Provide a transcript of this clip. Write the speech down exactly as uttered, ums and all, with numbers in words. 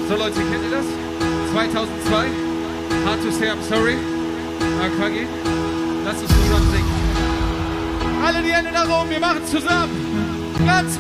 So Leute, kennt ihr das? zweitausendzwei, Hard to Say I'm Sorry, Aquagi. Lasst uns zusammen singen. Alle die Hände nach oben, wir machen zusammen. Ganz